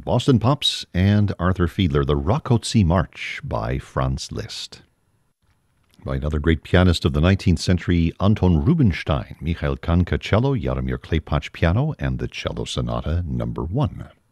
Boston Pops and Arthur Fiedler, the Rákóczi March by Franz Liszt. By another great pianist of the 19th century, Anton Rubinstein, Michael Kahnke cello, Jaromir Klepacz piano, and the Cello Sonata No. 1.